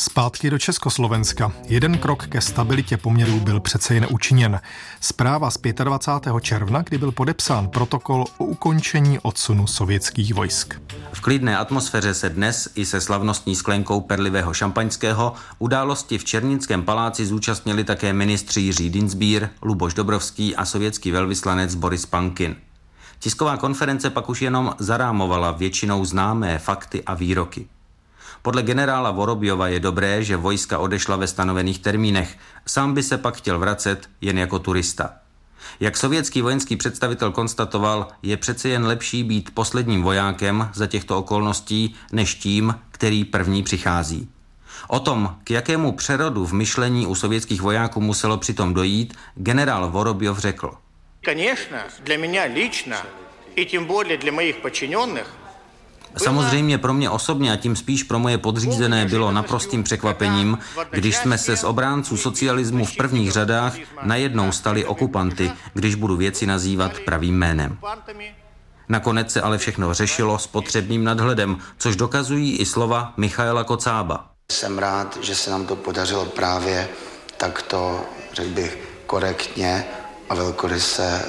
Zpátky do Československa. Jeden krok ke stabilitě poměrů byl přece jen učiněn. Zpráva z 25. června, kdy byl podepsán protokol o ukončení odsunu sovětských vojsk. V klidné atmosféře se dnes i se slavnostní sklenkou perlivého šampaňského události v Černínském paláci zúčastnili také ministři Jiří Dienstbier, Luboš Dobrovský a sovětský velvyslanec Boris Pankin. Tisková konference pak už jenom zarámovala většinou známé fakty a výroky. Podle generála Vorobjova je dobré, že vojska odešla ve stanovených termínech. Sám by se pak chtěl vracet jen jako turista. Jak sovětský vojenský představitel konstatoval, je přece jen lepší být posledním vojákem za těchto okolností, než tím, který první přichází. O tom, k jakému přerodu v myšlení u sovětských vojáků muselo přitom dojít, generál Vorobjov řekl. Конечно, для меня лично и тем более для моих подчиненных. Samozřejmě pro mě osobně a tím spíš pro moje podřízené bylo naprostým překvapením, když jsme se z obránců socialismu v prvních řadách najednou stali okupanty, když budu věci nazývat pravým jménem. Nakonec se ale všechno řešilo s potřebným nadhledem, což dokazují i slova Michaela Kocába. Jsem rád, že se nám to podařilo právě takto, řekl bych, korektně a velkoryse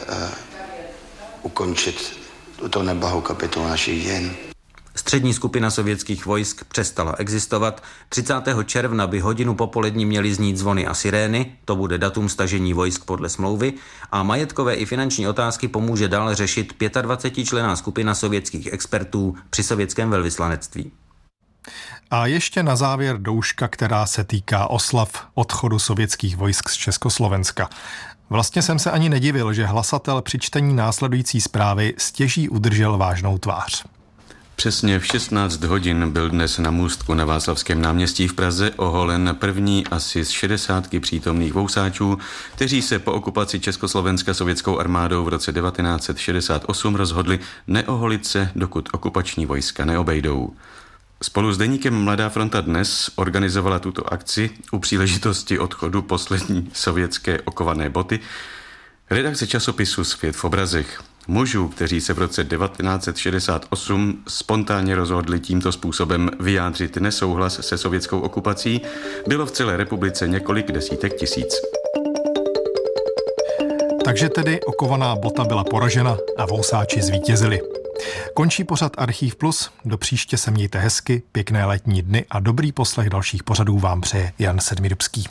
ukončit tuto neblahou kapitolu našich dějin. Střední skupina sovětských vojsk přestala existovat. 30. června by hodinu popolední měly znít zvony a sirény, to bude datum stažení vojsk podle smlouvy, a majetkové i finanční otázky pomůže dál řešit 25členná skupina sovětských expertů při sovětském velvyslanectví. A ještě na závěr douška, která se týká oslav odchodu sovětských vojsk z Československa. Vlastně jsem se ani nedivil, že hlasatel při čtení následující zprávy stěží udržel vážnou tvář. Přesně v 16 hodin byl dnes na můstku na Václavském náměstí v Praze oholen první asi z 60 přítomných vousáčů, kteří se po okupaci Československa sovětskou armádou v roce 1968 rozhodli neoholit se, dokud okupační vojska neobejdou. Spolu s deníkem Mladá fronta dnes organizovala tuto akci u příležitosti odchodu poslední sovětské okované boty redakce časopisu Svět v obrazech. Mužů, kteří se v roce 1968 spontánně rozhodli tímto způsobem vyjádřit nesouhlas se sovětskou okupací, bylo v celé republice několik desítek tisíc. Takže tedy okovaná bota byla poražena a vousáči zvítězili. Končí pořad Archív Plus, do příště se mějte hezky, pěkné letní dny a dobrý poslech dalších pořadů vám přeje Jan Sedmidubský.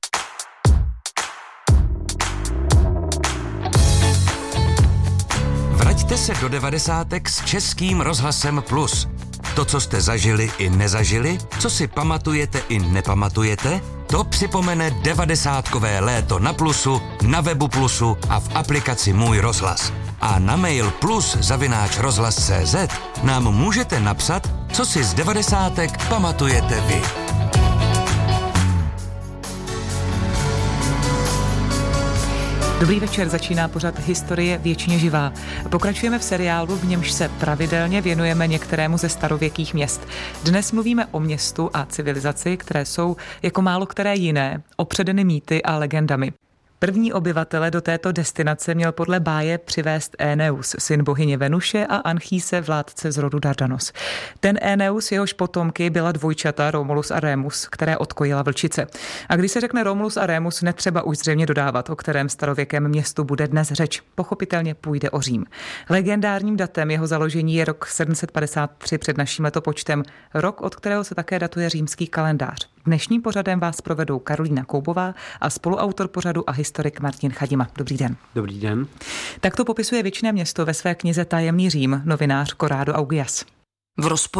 Vraťte se do 90. s Českým rozhlasem Plus. To, co jste zažili i nezažili, co si pamatujete i nepamatujete, to připomene 90kové léto na Plusu, na webu Plusu a v aplikaci Můj rozhlas. A na mail plus@rozhlas.cz nám můžete napsat, co si z 90 pamatujete vy. Dobrý večer, začíná pořad Historie věčně živá. Pokračujeme v seriálu, v němž se pravidelně věnujeme některému ze starověkých měst. Dnes mluvíme o městu a civilizaci, které jsou jako málo které jiné opředeny mýty a legendami. První obyvatele do této destinace měl podle báje přivést Éneus, syn bohyně Venuše a Anchíse, vládce z rodu Dardanos. Ten Éneus, jehož potomky byla dvojčata Romulus a Remus, které odkojila vlčice. A když se řekne Romulus a Remus, netřeba už zřejmě dodávat, o kterém starověkém městu bude dnes řeč. Pochopitelně půjde o Řím. Legendárním datem jeho založení je rok 753 před naším letopočtem, rok, od kterého se také datuje římský kalendář. Dnešním pořadem vás provedou Karolína Koubová a spoluautor pořadu a historik Martin Chadima. Dobrý den. Dobrý den. Tak to popisuje věčné město ve své knize Tajemný Řím novinář Corrado Augias. V rozporu